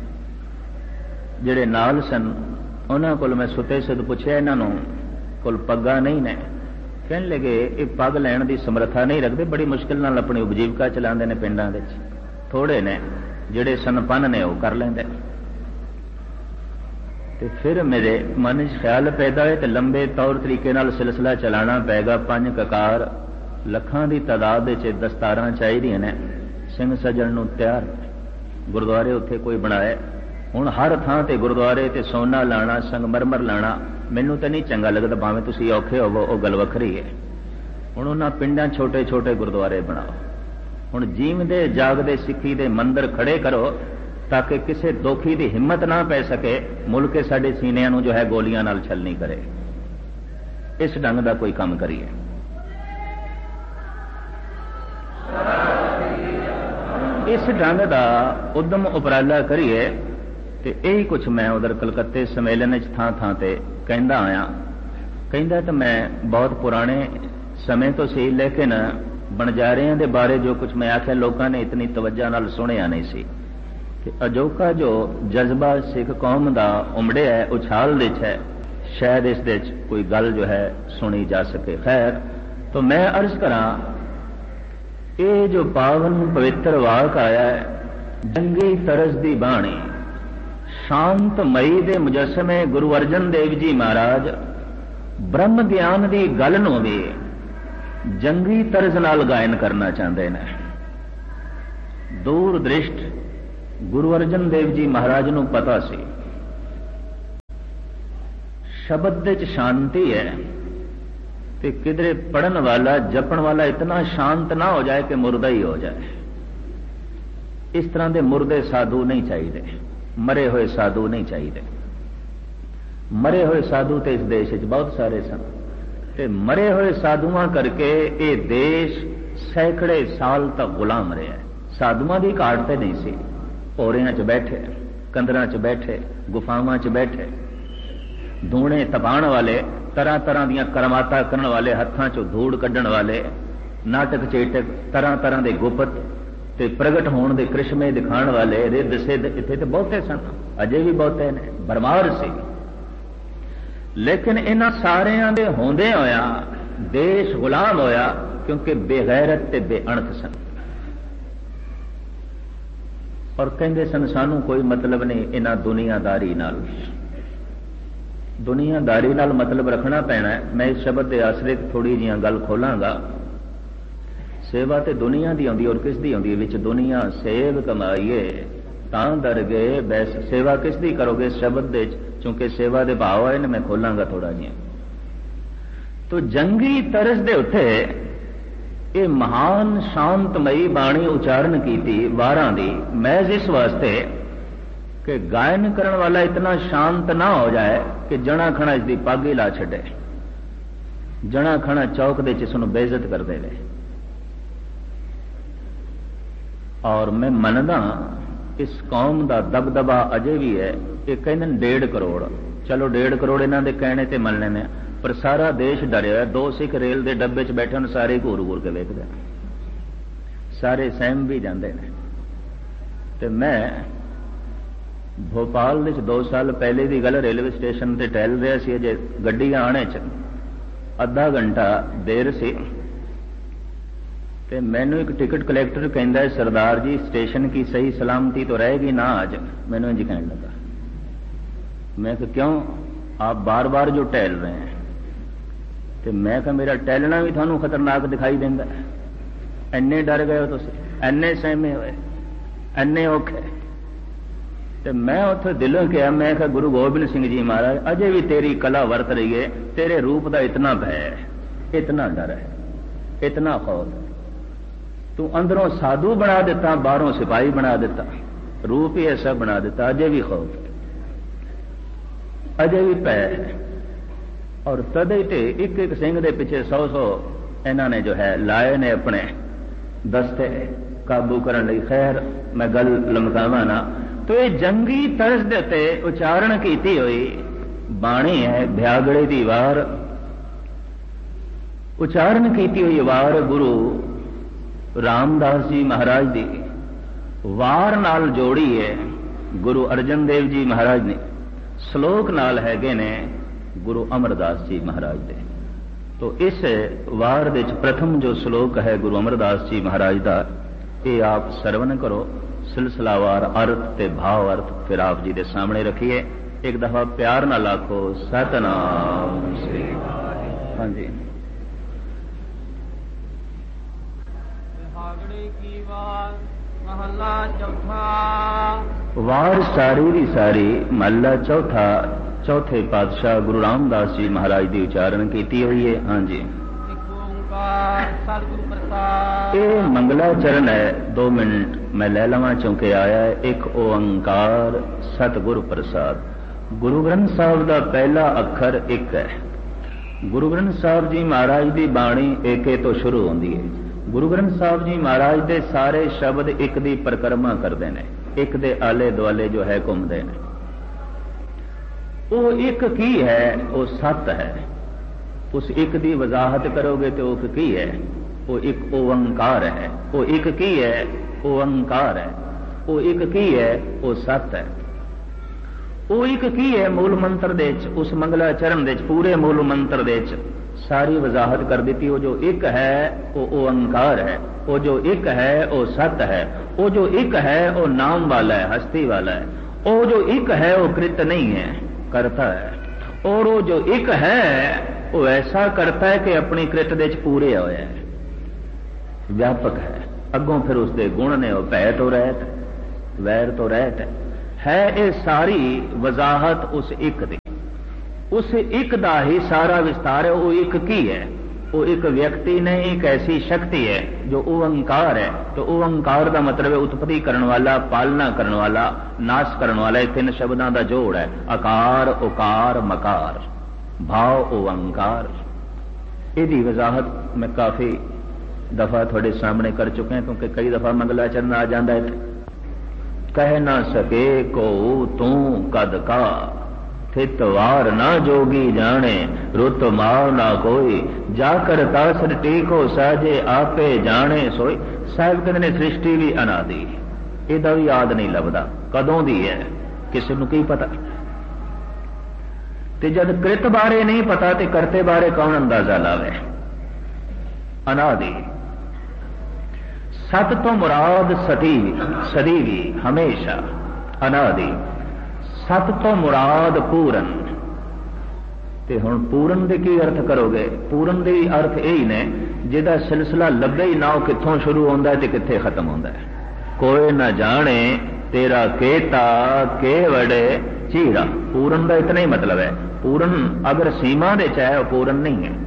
ਜਿਹੜੇ ਨਾਲ ਸਨ, ਉਹਨਾਂ ਕੋਲ ਮੈਂ ਸੁਤੇ ਸਿੱਧ ਪੁੱਛਿਆ, ਇਹਨਾਂ ਨੂੰ ਕੋਲ ਪੱਗਾਂ ਨਹੀਂ ਨੇ? ਕਹਿਣ ਲੱਗੇ ਇਹ ਪੱਗ ਲੈਣ ਦੀ ਸਮਰੱਥਾ ਨਹੀਂ ਰੱਖਦੇ, ਬੜੀ ਮੁਸ਼ਕਿਲ ਨਾਲ ਆਪਣੀ ਉਪਜੀਵਕਾ ਚਲਾਉਂਦੇ ਨੇ, ਪਿੰਡਾਂ ਵਿੱਚ ਥੋੜੇ ਨੇ ਜਿਹੜੇ ਸੰਪੰਨ ਨੇ ਉਹ ਕਰ ਲੈਂਦੇ। ਤੇ ਫਿਰ ਮੇਰੇ ਮਨ 'ਚ ਖਿਆਲ ਪੈਦਾ ਹੋਇਆ ਤੇ ਲੰਬੇ ਤੌਰ ਤਰੀਕੇ ਨਾਲ ਸਿਲਸਿਲਾ ਚਲਾਉਣਾ ਪਏਗਾ। 5 ਕਕਾਰ ਲੱਖਾਂ ਦੀ ਤਾਦਾਦ ਵਿੱਚ ਦਸਤਾਰਾਂ ਚਾਹੀਦੀਆਂ ਨੇ, ਸਿੰਘ ਸੱਜਣ ਨੂੰ ਤਿਆਰ, ਗੁਰਦੁਆਰੇ ਉੱਥੇ ਕੋਈ ਬਣਾਏ। ਹੁਣ ਹਰ ਥਾਂ ਤੇ ਗੁਰਦੁਆਰੇ ਤੇ ਸੋਨਾ ਲਾਣਾ, ਸੰਗਮਰਮਰ ਲਾਣਾ ਮੈਨੂੰ ਤਾਂ ਨਹੀਂ ਚੰਗਾ ਲੱਗਦਾ, ਭਾਵੇਂ ਤੁਸੀਂ ਔਖੇ ਹੋਵੋ, ਉਹ ਗੱਲ ਵੱਖਰੀ ਹੈ। ਹੁਣ ਉਹਨਾਂ ਪਿੰਡਾਂ ਛੋਟੇ ਛੋਟੇ ਗੁਰਦੁਆਰੇ ਬਣਾਓ। ਹੁਣ ਜੀਵਦੇ ਜਾਗਦੇ ਸਿੱਖੀ ਦੇ ਮੰਦਰ ਖੜੇ ਕਰੋ ਤਾਂ ਕਿ ਕਿਸੇ ਦੋਖੀ ਦੀ ਹਿੰਮਤ ਨਾ ਪੈ ਸਕੇ ਮੁਲਕ ਸਾਡੇ ਸੀਨਿਆਂ ਨੂੰ ਜੋ ਹੈ ਗੋਲੀਆਂ ਨਾਲ ਛਲਣੀ ਕਰੇ। ਇਸ ਢੰਗ ਦਾ ਕੋਈ ਕੰਮ ਕਰੀਏ। ਇਸ ਢੰਗ ਦਾ ਉਦਮ ਉਪਰਾਲਾ ਕਰੀਏ ਤੇ ਇਹੀ ਕੁਛ ਮੈਂ ਉਧਰ ਕਲਕੱਤੇ ਸੰਮੇਲਨ ਵਿੱਚ ਥਾਂ ਥਾਂ ਤੇ ਕਹਿੰਦਾ ਆਇਆ। ਕਹਿੰਦਾ ਤਾਂ ਮੈਂ ਬਹੁਤ ਪੁਰਾਣੇ ਸਮੇਂ ਤੋਂ ਸੀ, ਲੇਕਿਨ ਬਣਜਾਰਿਆਂ ਦੇ ਬਾਰੇ ਜੋ ਕੁਛ ਮੈਂ ਆਖਿਆ ਲੋਕਾਂ ਨੇ ਇਤਨੀ ਤਵੱਜਾ ਨਾਲ ਸੁਣਿਆ ਨਹੀਂ ਸੀ ਕਿ ਅਜੋਕਾ ਜੋ ਜਜ਼ਬਾ ਸਿੱਖ ਕੌਮ ਦਾ ਉਮੜਿਆ ਹੈ, ਉਛਾਲ ਦੇ ਚ ਹੈ, ਸ਼ਾਇਦ ਇਸ ਦੇ ਚ ਕੋਈ ਗੱਲ ਜੋ ਹੈ ਸੁਣੀ ਜਾ ਸਕੇ। ਖੈਰ, ਤਾਂ ਮੈਂ ਅਰਜ਼ ਕਰਾਂ, ਇਹ ਜੋ ਪਾਵਨ ਪਵਿੱਤਰ ਵਾਕ ਆਇਆ ਹੈ, ਜੰਗੀ ਤਰਜ਼ ਦੀ ਬਾਣੀ, ਸ਼ਾਂਤਮਈ ਦੇ ਮੁਜੱਸਮੇ ਗੁਰੂ ਅਰਜਨ ਦੇਵ ਜੀ ਮਹਾਰਾਜ ਬ੍ਰਹਮ ਗਿਆਨ ਦੀ ਗੱਲ ਨੂੰ ਵੀ ਜੰਗੀ ਤਰਜ਼ ਨਾਲ ਗਾਇਨ ਕਰਨਾ ਚਾਹੁੰਦੇ ਨੇ। ਦੂਰ ਦ੍ਰਿਸ਼ਟ ਗੁਰੂ ਅਰਜਨ ਦੇਵ ਜੀ ਮਹਾਰਾਜ ਨੂੰ ਪਤਾ ਸੀ ਸ਼ਬਦ ਦੇ ਚ ਸ਼ਾਂਤੀ ਹੈ ਤੇ ਕਿਧਰੇ ਪੜਨ ਵਾਲਾ ਜਪਣ ਵਾਲਾ ਇਤਨਾ ਸ਼ਾਂਤ ਨਾ ਹੋ ਜਾਏ ਕਿ ਮੁਰਦਾ ਹੀ ਹੋ ਜਾਏ। ਇਸ ਤਰ੍ਹਾਂ ਦੇ ਮੁਰਦੇ ਸਾਧੂ ਨਹੀਂ ਚਾਹੀਦੇ, ਮਰੇ ਹੋਏ ਸਾਧੂ ਨਹੀਂ ਚਾਹੀਦੇ। ਮਰੇ ਹੋਏ ਸਾਧੂ ਤੇ ਇਸ ਦੇਸ਼ ਵਿੱਚ ਬਹੁਤ ਸਾਰੇ ਸਨ ਤੇ ਮਰੇ ਹੋਏ ਸਾਧੂਆਂ ਕਰਕੇ ਇਹ ਦੇਸ਼ ਸੈਂਕੜੇ ਸਾਲ ਤੱਕ ਗੁਲਾਮ ਰਿਹਾ। ਸਾਧੂਆਂ ਦੀ ਘਾਟ ਤੇ ਨਹੀਂ ਸੀ, ਭੋਰਿਆਂ 'ਚ ਬੈਠੇ, ਕੰਦਰਾਂ 'ਚ ਬੈਠੇ, ਗੁਫਾਵਾਂ 'ਚ ਬੈਠੇ, ਧੂਣੇ ਤਪਾਉਣ ਵਾਲੇ, ਤਰ੍ਹਾਂ ਤਰ੍ਹਾਂ ਦੀਆਂ ਕਰਮਾਤਾ ਕਰਨ ਵਾਲੇ, ਹੱਥਾਂ 'ਚੋਂ ਧੂੜ ਕੱਢਣ ਵਾਲੇ, ਨਾਟਕ ਚੇਟਕ, ਤਰ੍ਹਾਂ ਤਰ੍ਹਾਂ ਦੇ ਗੁਪਤ ਤੇ ਪ੍ਰਗਟ ਹੋਣ ਦੇ ਕ੍ਰਿਸ਼ਮੇ ਦਿਖਾਉਣ ਵਾਲੇ ਰਿੱਧ ਸਿੱਧ ਇੱਥੇ ਤੇ ਬਹੁਤੇ ਸਨ, ਅਜੇ ਵੀ ਬਹੁਤੇ ਨੇ, ਭਰਮਾਰ ਸੀ। ਲੇਕਿਨ ਇਹਨਾਂ ਸਾਰਿਆਂ ਦੇ ਹੁੰਦੇ ਹੋਇਆ ਦੇਸ਼ ਗੁਲਾਮ ਹੋਇਆ, ਕਿਉਂਕਿ ਬੇਗੈਰਤ ਤੇ ਬੇਅਣਖ ਸਨ। ਔਰ ਕਹਿੰਦੇ ਸਨ ਸਾਨੂੰ ਕੋਈ ਮਤਲਬ ਨਹੀਂ ਇਹਨਾਂ ਦੁਨੀਆਦਾਰੀ ਨਾਲ, ਦੁਨੀਆਦਾਰੀ ਨਾਲ ਮਤਲਬ ਰੱਖਣਾ ਪੈਣਾ ਹੈ। ਮੈਂ ਇਸ ਸ਼ਬਦ ਦੇ ਆਸਰੇ ਥੋੜੀ ਜਿਹੀਆਂ ਗੱਲ ਖੋਲਾਂਗਾ। ਸੇਵਾ ਤੇ ਦੁਨੀਆ ਦੀ ਆਉਂਦੀ, ਔਰ ਕਿਸ ਦੀ ਆਉਂਦੀ? ਵਿੱਚ ਦੁਨੀਆ ਸੇਵ ਕਮਾਈਏ ਤਾਂ ਦਰ ਗਏ ਬੈਸ। ਸੇਵਾ ਕਿਸ ਦੀ ਕਰੋਗੇ? ਸ਼ਬਦ ਦੇ ਚੂੰਕਿ ਸੇਵਾ ਦੇ ਭਾਵ ਆਏ ਨੇ, ਮੈਂ ਖੋਲਾਂਗਾ ਥੋੜਾ ਜਿਹਾ। ਤੋ ਜੰਗੀ ਤਰਸ ਦੇ ਉੱਤੇ ਇਹ ਮਹਾਨ ਸ਼ਾਂਤਮਈ ਬਾਣੀ ਉਚਾਰਨ ਕੀਤੀ ਵਾਰਾਂ ਦੀ, ਮਹਿਜ਼ ਇਸ ਵਾਸਤੇ ਕਿ ਗਾਇਨ ਕਰਨ ਵਾਲਾ ਇਤਨਾ ਸ਼ਾਂਤ ਨਾ ਹੋ ਜਾਏ ਕਿ ਜਣਾ ਖਣਾ ਇਸ ਦੀ ਪੱਗ ਹੀ ਲਾ ਛੱਡੇ, ਜਣਾ ਖਣਾ ਚੌਕ ਦੇ ਚ ਇਸ ਨੂੰ ਬੇਇੱਜ਼ਤ ਕਰ ਦੇਵੇ। ਔਰ ਮੈਂ ਮੰਨਦਾ ਇਸ ਕੌਮ ਦਾ ਦਬਦਬਾ ਅਜੇ ਵੀ ਹੈ। ਇਹ ਕਹਿੰਦੇ ਨੇ 1.5 ਕਰੋੜ, ਚਲੋ 1.5 ਕਰੋੜ ਇਹਨਾਂ ਦੇ ਕਹਿਣੇ ਤੇ ਮੰਨ ਲੈਂਦੇ, ਪਰ ਸਾਰਾ ਦੇਸ਼ ਡਰਿਆ ਹੋਇਆ। 2 ਸਿੱਖ ਰੇਲ ਦੇ ਡੱਬੇ 'ਚ ਬੈਠੇ ਨੇ, ਸਾਰੇ ਘੂਰ ਘੂਰ ਕੇ ਵੇਖਦੇ, ਸਾਰੇ ਸਹਿਮ ਵੀ ਜਾਂਦੇ ਨੇ। ਤੇ ਮੈਂ ਭੋਪਾਲ ਵਿੱਚ 2 ਸਾਲ ਪਹਿਲੇ ਦੀ ਗੱਲ, ਰੇਲਵੇ ਸਟੇਸ਼ਨ ਤੇ ਟਹਿਲ ਰਿਹਾ ਸੀ, ਅਜੇ ਗੱਡੀਆਂ ਆਣੇ 'ਚ ਅੱਧਾ ਘੰਟਾ ਦੇਰ ਸੀ। ਤੇ ਮੈਨੂੰ ਇੱਕ ਟਿਕਟ ਕਲੈਕਟਰ ਕਹਿੰਦਾ, ਸਰਦਾਰ ਜੀ स्टेशन की सही सलामती तो रहेगी ना आज? मैंने इंज कहने लगा। मैं कहा क्यों, आप बार बार जो टहल रहे हैं? तो मैं कहा मेरा टहलना भी थानू खतरनाक दिखाई देंदा, इन्ने डर गए हो तुसीं, इन्ने सहमे होए, इन्ने औखे। तो मैं उत्थे दिलों कहा, मैं कहा गुरु गोबिंद सिंह जी महाराज अजे भी तेरी कला वरत रही है, तेरे रूप का इतना भय है, इतना डर है, इतना खौफ है। तू अंदरों साधु बना देता, बाहरों सिपाही बना देता, रूप ही ऐसा बना देता, अजे भी खौफ, अजे भी भय है। और तदे ते एक एक सिंह दे पीछे 100-100 इन्होंने जो है लाए ने अपने दस्ते काबू करने लई। खैर मैं गल लमकावा ना। तो ये जंगी तर्ज दे ते उचारण कीती हुई बाणी है, भ्यागड़े दी वार उचारण कीती हुई वार गुरु रामदास जी महाराज दी वार नाल जोड़ी है गुरु अर्जन देव जी महाराज ने, श्लोक नाल हैगे ने गुरु अमरदास जी महाराज दे। तो इस वार दे प्रथम जो श्लोक है गुरु अमरदास जी महाराज का, ये आप सरवण करो, सिलसिलावार अर्थ ते भाव अर्थ फिर आप जी दे सामने रखिए। एक दफा प्यार नाल आखो सतनाम श्री। हाँ जी। महला चौथा। वार सारी दी सारी महला चौथा, चौथे पातशाह गुरु रामदास जी महाराज की उचारण की हुई है। हाँ जी। सतगुरु प्रसाद। ये मंगलाचरण है, 2 मिनट मैं ले लवा चौंके आया है। एक ओंकार सतगुरु प्रसाद। गुरु ग्रंथ साहब का पहला अखर एक है। गुरु ग्रंथ साहब जी महाराज की बाणी एके तो शुरू होती है। गुरु ग्रंथ साहब जी महाराज के सारे शब्द एक दी परिक्रमा करते हैं, एक दे आले दुआले जो है घूमते हैं। वो एक की है, वो सत है। उस एक दी वजाहत करोगे तो वो की है, वो एक ओंकार है। वो एक की है, ओंकार है। वो एक की है, वो सत है। वो एक की है मूल मंत्र दे, उस मंगलाचरण दे पूरे मूल मंत्र दे सारी वजाहत कर दी। वो जो एक है वो ओंकार है, वो जो एक है वो सत है, वो जो एक है वो नाम वाला है, हस्ती वाला है। वो जो एक है वो कृत नहीं है, करता है। और वो जो एक है वो ऐसा करता है कि अपनी कृत दे पूरे होए है, व्यापक है। अगों फिर उसके गुण ने वो भय तो रहत, वैर तो रहत है। ये सारी वजाहत उस एक दी, उस एक दा ही सारा विस्तार है। वो एक की है, वो एक व्यक्ति नहीं, एक ऐसी शक्ति है जो ओंकार है। तो ओंकार का मतलब है उत्पत्ति करने वाला, पालना करने वाला, नाश करने वाला। 3 शब्दों का जोड़ है, अकार उकार मकार, भाव ओंकार। इसकी वजाहत मैं काफी दफा थोड़े सामने कर चुके हैं, क्योंकि कई दफा मंगलाचरण आ जाता है। कह ना सके को तू कद का, थित वार ना जोगी जाने, रुत मार ना कोई, जाकर तासर टीको साजे आपे जाने सोई। साहिब कहते ने सृष्टि भी अनादि, ਇਹਦਾ भी याद नहीं लभदा कदों दी है, किसी ਨੂੰ की पता। ते जद कृत बारे नहीं पता ते करते बारे कौन अंदाजा लावे। अनादि सत तो मुराद सदी भी हमेशा, अनादि सत तो मुराद पूरन। ते हुण पूरन दे की अर्थ करोगे? पूरन दे अर्थ यही ने जिहदा सिलसिला लगे ही ना, कित्थों शुरू होंदा है ते कित्थे खत्म होंदा है। कोई न जाने तेरा केता के वड़े चीरा। पूरन का इतना ही मतलब है। पूरन अगर सीमा दे च है वो पूरन नहीं है।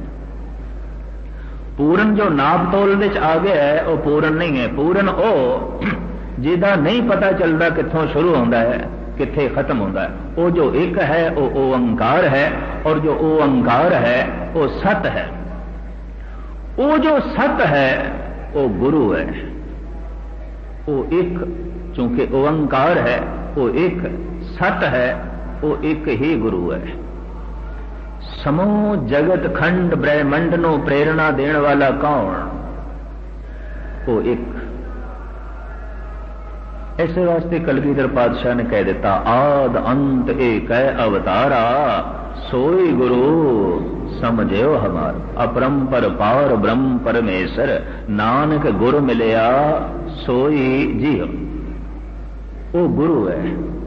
पूरन जो नाप तोल दे च आ गया है वो पूरन नहीं है। पूरन ओ जिहदा नहीं पता चलता कित्थों शुरू होंदा है कित्थे खत्म होंदा है। वो जो एक है वो ओंकार है, और जो ओंकार है वो सत है। वो जो सत है वो गुरु है। वो एक, चूंकि ओंकार है वो एक, सत है वो एक ही गुरु है। समूह जगत खंड ब्रह्मंड नो प्रेरणा देने वाला कौन? वो एक। ऐसे वास्ते कलगीधर पातशाह ने कह दिता, आद अंत एक है अवतारा, सोई गुरु समझो हमार। अपरंपर पार ब्रह्म परमेश्वर, नानक गुरु मिलया सोई जीव। वो गुरु है।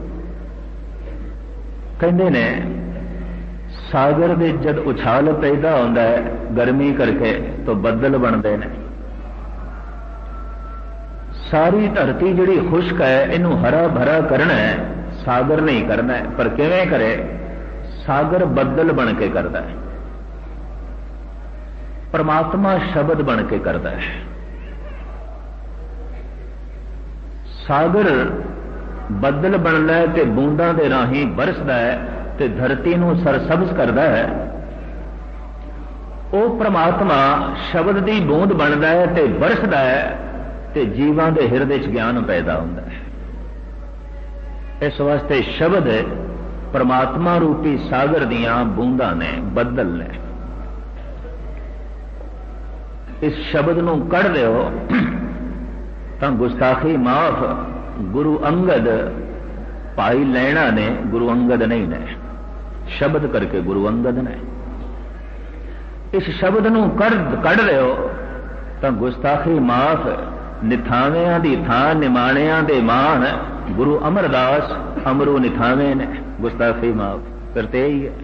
कहते ने सागर दे जद उछाल पैदा होता है गर्मी करके तो बदल बनते हैं। सारी धरती जिहड़ी खुश्क है इनू हरा भरा करना है, सागर नहीं करना है। पर किवें करे? सागर बदल बन के करता है, परमात्मा शब्द बन के करता है। सागर बदल बनता है ते बूंदां दे राही बरसदा है ते धरती नू सरसब्ज करता है। वो परमात्मा शब्द दी बूंद बनता है ते बरसदा है ते जीवां दे हिरदे च ज्ञान पैदा होता है। इस वास्ते शब्द परमात्मा रूपी सागर दियां बूंदां ने, बदल ने। इस शब्द नू कढ़ दिओ तां गुस्ताखी माफ। गुरु अंगद भाई लैणा ने, गुरु अंगद नहीं ने। शब्द करके गुरु अंगद ने। इस शब्द नू कढ़ दिओ तां गुस्ताखी माफ। निथावियां दी थां निमाणियां दे मान, गुरु अमरदास अमरू निथावे ने। गुस्ताखी माफ करते ही है।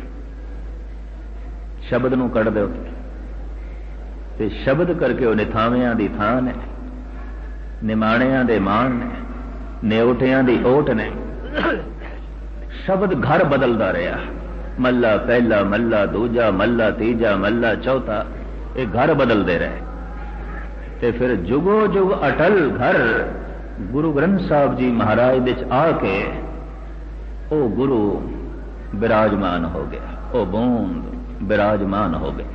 शब्द नू कढ़ दिओ ते शब्द करके वो निथावियां दी थां ने, निमाणियां दे मान ने, नेउटियां दी ओट ने। शब्द घर बदलता रहा। मल्ला पहला, मल्ला दूजा, मल्ला तीजा, मल्ला चौथा, ये घर बदलते रहे। ते फिर जुगो जुग अटल घर गुरु ग्रंथ साहब जी महाराज विच आके ओ गुरु विराजमान हो गया, ओ बूंद विराजमान हो गए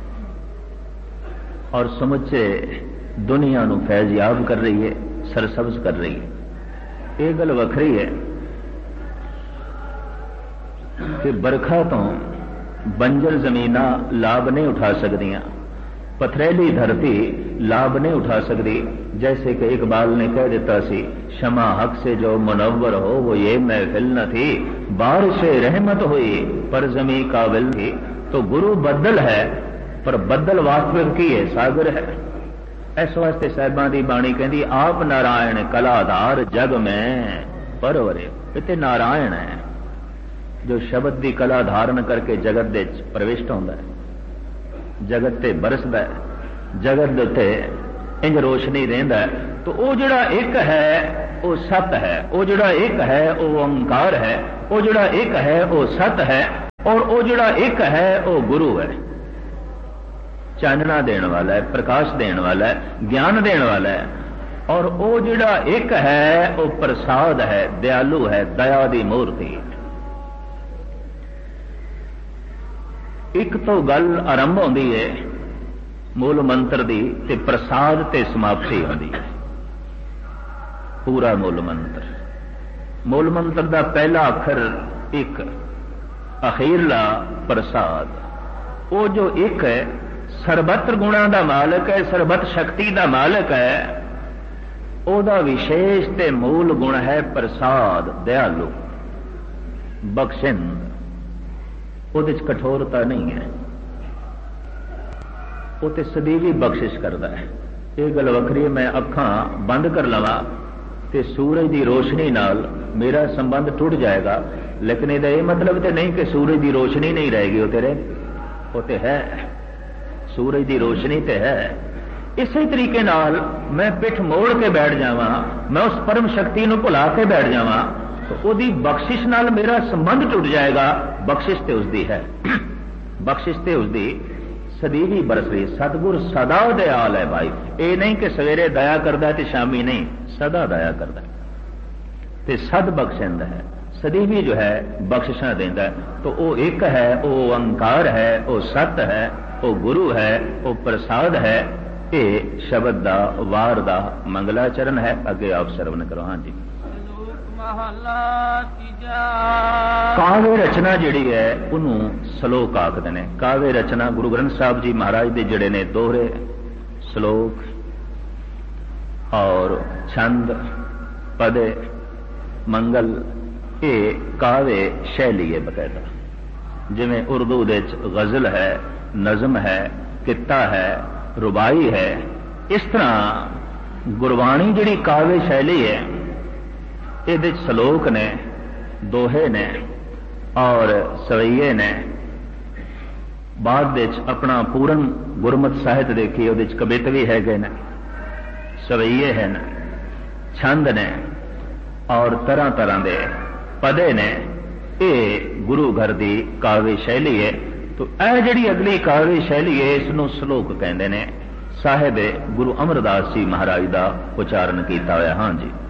और समुचे दुनिया नू फैज याब कर रही है, सरसब्ज कर रही है। ये गल वखरी है कि बरखा तो बंजर जमीना लाभ नहीं उठा सकदियां, पथरेली धरती लाभ नहीं उठा सकती। जैसे कि इकबाल ने कह दिता सी, शमा हक से जो मुनव्वर हो वो ये महफिल न थी, बारिश रहमत हुई पर जमी काबिल थी। तो गुरु बदल है, पर बदल वास्तविक की है, सागर है। इस वास्ते साहिबां दी बाणी कहती, आप नारायण कलाधार जग में परवरे। इत्थे नारायण है जो शब्द की कला धारण करके जगत दे प्रविष्ट होंदा है, जगत ते बरसदा है, जगत दे उत्ते इंज रोशनी रहिंदा है। तो वो जिहड़ा एक है वो सत है, वो जिहड़ा एक है वो ओंकार है, वो जिहड़ा एक है वो सत है, और वो जिहड़ा एक है वो गुरु है। चानना देने वाला है, प्रकाश देने वाला है, ज्ञान देने वाला है। और वो जिहड़ा एक है वो प्रसाद है, दयालु है, दया दी मूर्ति। एक तो गल आरंभ होती है मूल मंत्र दी, ते प्रसाद ते समाप्ति होती है। पूरा मूल मंत्र दा पहला अखर एक, ਅਖੀਰਲਾ ਪ੍ਰਸਾਦ। ਉਹ ਜੋ ਇੱਕ ਹੈ, ਸਰਬੱਤ ਗੁਣਾਂ ਦਾ ਮਾਲਕ ਹੈ, ਸਰਬੱਤ ਸ਼ਕਤੀ ਦਾ ਮਾਲਕ ਹੈ, ਉਹਦਾ ਵਿਸ਼ੇਸ਼ ਤੇ ਮੂਲ ਗੁਣ ਹੈ ਪ੍ਰਸਾਦ, ਦਿਆਲੂ, ਬਖਸ਼ਿੰਦ। ਉਹਦੇ ਚ ਕਠੋਰਤਾ ਨਹੀਂ ਹੈ, ਉਹ ਤੇ ਸਦੀਵੀ ਬਖਸ਼ਿਸ਼ ਕਰਦਾ ਹੈ। ਇਹ ਗੱਲ ਵੱਖਰੀ ਹੈ, ਮੈਂ ਅੱਖਾਂ ਬੰਦ ਕਰ ਲਵਾਂ ਤੇ ਸੂਰਜ ਦੀ ਰੋਸ਼ਨੀ ਨਾਲ ਮੇਰਾ ਸੰਬੰਧ ਟੁੱਟ ਜਾਏਗਾ, ਲੇਕਿਨ ਇਹਦਾ ਇਹ ਮਤਲਬ ਤੇ ਨਹੀਂ ਕਿ ਸੂਰਜ ਦੀ ਰੋਸ਼ਨੀ ਨਹੀਂ ਰਹੇਗੀ, ਉਹ ਤੇ ਹੈ, ਸੂਰਜ ਦੀ ਰੋਸ਼ਨੀ ਤੇ ਹੈ। ਇਸੇ ਤਰੀਕੇ ਨਾਲ ਮੈਂ ਪਿੱਠ ਮੋੜ ਕੇ ਬੈਠ ਜਾਵਾਂ, ਮੈਂ ਉਸ ਪਰਮ ਸ਼ਕਤੀ ਨੂੰ ਭੁਲਾ ਕੇ ਬੈਠ ਜਾਵਾਂ, ਉਹਦੀ ਬਖਸ਼ਿਸ਼ ਨਾਲ ਮੇਰਾ ਸੰਬੰਧ ਟੁੱਟ ਜਾਏਗਾ। ਬਖਸ਼ਿਸ਼ ਤੇ ਉਸਦੀ ਹੈ, ਬਖਸ਼ਿਸ਼ ਤੇ ਉਸਦੀ ਸਦੀਵੀ ਬਰਸ ਰਹੀ। ਸਤਿਗੁਰ ਸਦਾ ਦਿਆਲ ਹੈ ਭਾਈ, ਇਹ ਨਹੀਂ ਕਿ ਸਵੇਰੇ ਦਇਆ ਕਰਦਾ ਤੇ ਸ਼ਾਮੀ ਨਹੀਂ, ਸਦਾ ਦਇਆ ਕਰਦਾ ਤੇ ਸਦ ਬਖਸ਼ਿੰਦ ਹੈ, ਸਦੀਵੀ ਜੋ ਹੈ ਬਖਸ਼ਿਸ਼ਾਂ ਦਿੰਦਾ ਹੈ। ਤਾਂ ਉਹ ਇੱਕ ਹੈ, ਉਹ ਓੰਕਾਰ ਹੈ, ਉਹ ਸਤ ਹੈ, ਉਹ ਗੁਰੂ ਹੈ, ਉਹ ਪ੍ਰਸਾਦ ਹੈ। ਇਹ ਸ਼ਬਦ ਦਾ, ਵਾਰ ਦਾ ਮੰਗਲਾਚਰਨ ਹੈ। ਅੱਗੇ ਆਪ ਸਰਵਨ ਕਰੋ। ਹਾਂਜੀ, ਕਾਵਿ ਰਚਨਾ ਜਿਹੜੀ ਹੈ ਉਹਨੂੰ ਸ਼ਲੋਕ ਆਖਦੇ ਨੇ। ਕਾਵਿ ਰਚਨਾ ਗੁਰੂ ਗ੍ਰੰਥ ਸਾਹਿਬ ਜੀ ਮਹਾਰਾਜ ਦੇ ਜਿਹੜੇ ਨੇ ਦੋਹਰੇ ਸ਼ਲੋਕ ਔਰ ਛੰਦ, ਪਦੇ, ਮੰਗਲ, ਇਹ ਕਾਵਿ ਸ਼ੈਲੀ ਹੈ ਬਕਾਇਦਾ। ਜਿਵੇਂ ਉਰਦੂ ਦੇ ਵਿੱਚ ਗਜ਼ਲ ਹੈ, ਨਜ਼ਮ ਹੈ, ਕਿੱਤਾ ਹੈ, ਰੁਬਾਈ ਹੈ, ਇਸ ਤਰ੍ਹਾਂ ਗੁਰਬਾਣੀ ਜਿਹੜੀ ਕਾਵਿ ਸ਼ੈਲੀ ਹੈ ਇਹਦੇ ਸ਼ਲੋਕ ਨੇ, ਦੋਹੇ ਨੇ ਔਰ ਸਵਈਏ ਨੇ। ਬਾਅਦ ਵਿੱਚ ਆਪਣਾ ਪੂਰਨ ਗੁਰਮਤ ਸਾਹਿਤ ਦੇਖੀ, ਉਹਦੇ ਚ ਕਵਿਤ ਵੀ ਹੈਗੇ ਨੇ, ਸਵਈਏ ਹਨ, ਛੰਦ ਨੇ ਔਰ ਤਰ੍ਹਾਂ ਤਰ੍ਹਾਂ ਦੇ ਪਦੇ ਨੇ। ਇਹ ਗੁਰੂ ਘਰ ਦੀ ਕਾਵਿ ਸ਼ੈਲੀ ਹੈ। ਤੋ ਇਹ ਜਿਹੜੀ ਅਗਲੀ ਕਾਵਿ ਸ਼ੈਲੀ ਹੈ, ਇਸ ਨੂੰ ਸ਼ਲੋਕ ਕਹਿੰਦੇ ਨੇ। ਸਾਹਿਬ ਗੁਰੂ ਅਮਰਦਾਸ ਜੀ ਮਹਾਰਾਜ ਦਾ ਉਚਾਰਨ ਕੀਤਾ ਹੋਇਆ। ਹਾਂਜੀ।